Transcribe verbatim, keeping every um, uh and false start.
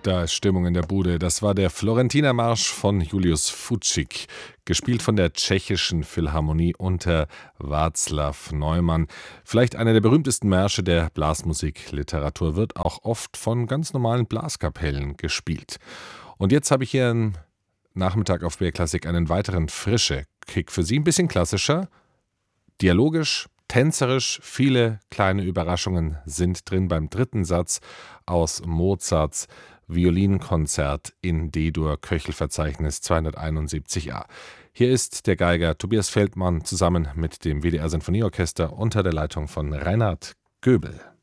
Da ist Stimmung in der Bude. Das war der Florentiner-Marsch von Julius Fučík, gespielt von der Tschechischen Philharmonie unter Václav Neumann. Vielleicht einer der berühmtesten Märsche der Blasmusikliteratur, wird auch oft von ganz normalen Blaskapellen gespielt. Und jetzt habe ich hier am Nachmittag auf B R Klassik einen weiteren frische Kick für Sie. Ein bisschen klassischer, dialogisch, tänzerisch, viele kleine Überraschungen sind drin beim dritten Satz aus Mozarts Violinkonzert in D-Dur, Köchelverzeichnis zweihunderteinundsiebzig a. Hier ist der Geiger Tobias Feldmann zusammen mit dem W D R Sinfonieorchester unter der Leitung von Reinhard Göbel.